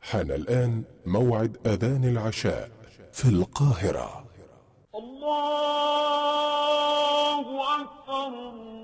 حان الآن موعد أذان العشاء في القاهرة. الله أكبر.